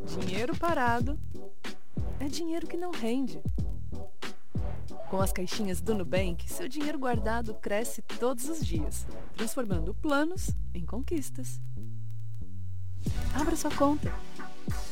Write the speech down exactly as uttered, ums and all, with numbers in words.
Dinheiro parado é dinheiro que não rende. Com as caixinhas do Nubank, seu dinheiro guardado cresce todos os dias, transformando planos em conquistas. Abra sua conta